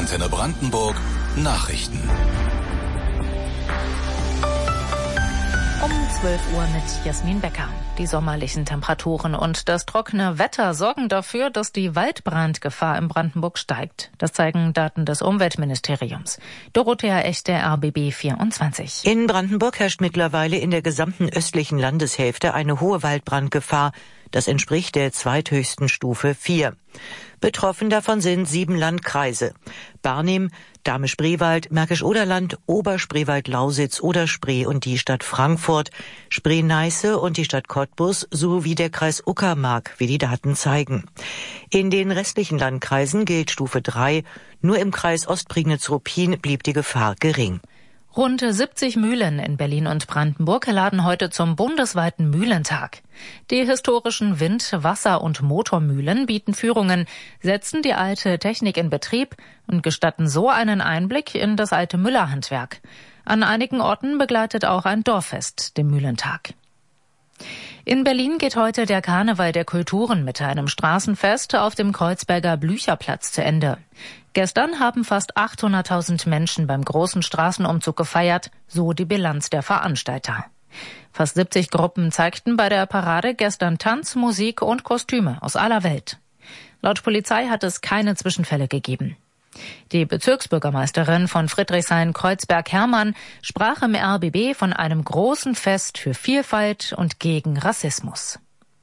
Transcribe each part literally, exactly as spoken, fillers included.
Antenne Brandenburg Nachrichten. Um zwölf Uhr mit Jasmin Becker. Die sommerlichen Temperaturen und das trockene Wetter sorgen dafür, dass die Waldbrandgefahr in Brandenburg steigt. Das zeigen Daten des Umweltministeriums. Dorothea Echte, R B B vierundzwanzig. In Brandenburg herrscht mittlerweile in der gesamten östlichen Landeshälfte eine hohe Waldbrandgefahr. Das entspricht der zweithöchsten Stufe vier. Betroffen davon sind sieben Landkreise: Barnim, Dahme-Spreewald, Märkisch-Oderland, Oberspreewald-Lausitz, Oder-Spree und die Stadt Frankfurt, Spree-Neiße und die Stadt Cottbus sowie der Kreis Uckermark, wie die Daten zeigen. In den restlichen Landkreisen gilt Stufe drei. Nur im Kreis Ostprignitz-Ruppin blieb die Gefahr gering. Rund siebzig Mühlen in Berlin und Brandenburg laden heute zum bundesweiten Mühlentag. Die historischen Wind-, Wasser- und Motormühlen bieten Führungen, setzen die alte Technik in Betrieb und gestatten so einen Einblick in das alte Müllerhandwerk. An einigen Orten begleitet auch ein Dorffest den Mühlentag. In Berlin geht heute der Karneval der Kulturen mit einem Straßenfest auf dem Kreuzberger Blücherplatz zu Ende. Gestern haben fast achthunderttausend Menschen beim großen Straßenumzug gefeiert, so die Bilanz der Veranstalter. Fast siebzig Gruppen zeigten bei der Parade gestern Tanz, Musik und Kostüme aus aller Welt. Laut Polizei hat es keine Zwischenfälle gegeben. Die Bezirksbürgermeisterin von Friedrichshain-Kreuzberg Hermann sprach im R B B von einem großen Fest für Vielfalt und gegen Rassismus.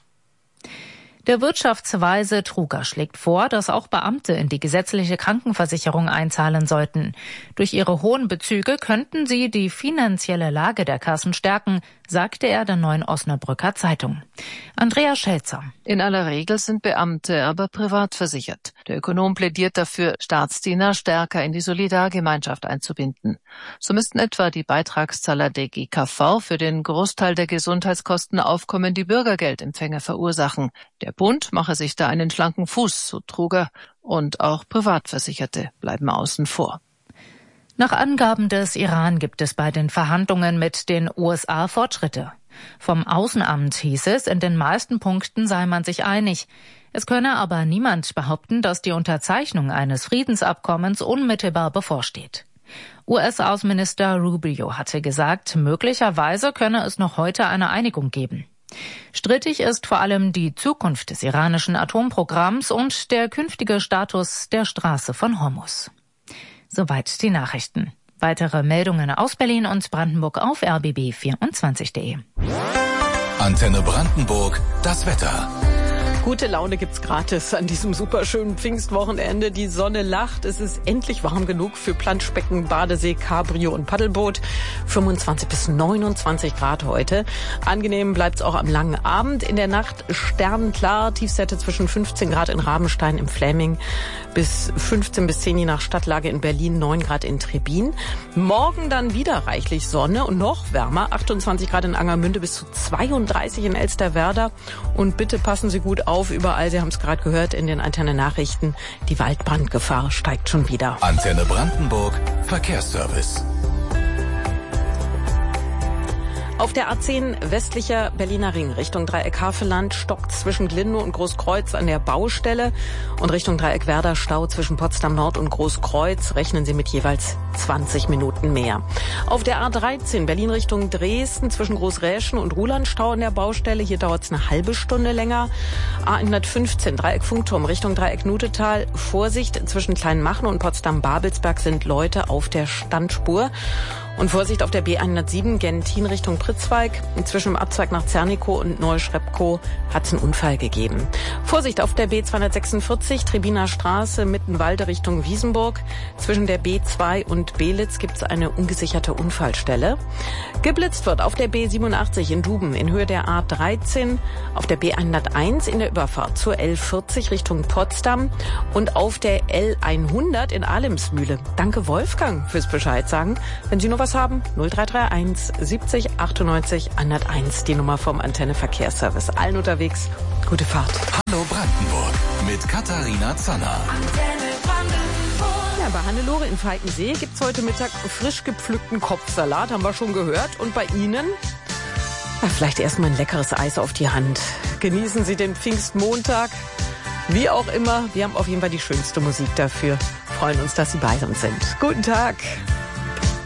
Der Wirtschaftsweise Truger schlägt vor, dass auch Beamte in die gesetzliche Krankenversicherung einzahlen sollten. Durch ihre hohen Bezüge könnten sie die finanzielle Lage der Kassen stärken, sagte er der Neuen Osnabrücker Zeitung. Andrea Schelzer. In aller Regel sind Beamte aber privat versichert. Der Ökonom plädiert dafür, Staatsdiener stärker in die Solidargemeinschaft einzubinden. So müssten etwa die Beitragszahler der G K V für den Großteil der Gesundheitskosten aufkommen, die Bürgergeldempfänger verursachen. Der Bund mache sich da einen schlanken Fuß, so Truger, und auch Privatversicherte bleiben außen vor. Nach Angaben des Iran gibt es bei den Verhandlungen mit den U S A Fortschritte. Vom Außenamt hieß es, in den meisten Punkten sei man sich einig. Es könne aber niemand behaupten, dass die Unterzeichnung eines Friedensabkommens unmittelbar bevorsteht. U S-Außenminister Rubio hatte gesagt, möglicherweise könne es noch heute eine Einigung geben. Strittig ist vor allem die Zukunft des iranischen Atomprogramms und der künftige Status der Straße von Hormuz. Soweit die Nachrichten. Weitere Meldungen aus Berlin und Brandenburg auf R B B vierundzwanzig punkt de. Antenne Brandenburg, das Wetter. Gute Laune gibt's gratis an diesem superschönen Pfingstwochenende. Die Sonne lacht. Es ist endlich warm genug für Planschbecken, Badesee, Cabrio und Paddelboot. fünfundzwanzig bis neunundzwanzig Grad heute. Angenehm bleibt's auch am langen Abend. In der Nacht sternenklar. Tiefstwerte zwischen fünfzehn Grad in Rabenstein im Fläming bis fünfzehn bis zehn je nach Stadtlage in Berlin, neun Grad in Trebin. Morgen dann wieder reichlich Sonne und noch wärmer. achtundzwanzig Grad in Angermünde bis zu zweiunddreißig in Elsterwerda. Und bitte passen Sie gut auf. Auf überall, Sie haben es gerade gehört in den Antenne-Nachrichten, die Waldbrandgefahr steigt schon wieder. Antenne Brandenburg, Verkehrsservice. Auf der A zehn westlicher Berliner Ring Richtung Dreieck Havelland stockt zwischen Glindow und Großkreuz an der Baustelle und Richtung Dreieck Werder Stau zwischen Potsdam Nord und Großkreuz. Rechnen Sie mit jeweils zwanzig Minuten mehr. Auf der A dreizehn Berlin Richtung Dresden zwischen Großräschen und Ruhland Stau an der Baustelle. Hier dauert es eine halbe Stunde länger. A hundertfünfzehn Dreieck Funkturm Richtung Dreieck Nutetal. Vorsicht, zwischen Kleinmachnow und Potsdam-Babelsberg sind Leute auf der Standspur. Und Vorsicht auf der B hundertsieben Gentin Richtung Pritzwalk. Zwischen dem Abzweig nach Zernikow und Neuschrepkow hat es einen Unfall gegeben. Vorsicht auf der B zweihundertsechsundvierzig Trebiner Straße Mittenwalde Richtung Wiesenburg. Zwischen der B zwei und Belitz gibt es eine ungesicherte Unfallstelle. Geblitzt wird auf der B siebenundachtzig in Duben in Höhe der A dreizehn, auf der B hunderteins in der Überfahrt zur L vierzig Richtung Potsdam und auf der L hundert in Alemsmühle. Danke Wolfgang fürs Bescheid sagen. Wenn Sie noch was haben, null drei drei eins siebzig achtundneunzig hunderteins, die Nummer vom Antenne Verkehrsservice. Allen unterwegs, gute Fahrt. Hallo Brandenburg mit Katharina Zanner. Ja, bei Hannelore in Falkensee gibt's heute Mittag frisch gepflückten Kopfsalat, haben wir schon gehört. Und bei Ihnen? Ja, vielleicht erstmal ein leckeres Eis auf die Hand. Genießen Sie den Pfingstmontag. Wie auch immer, wir haben auf jeden Fall die schönste Musik dafür. Freuen uns, dass Sie bei uns sind. Guten Tag.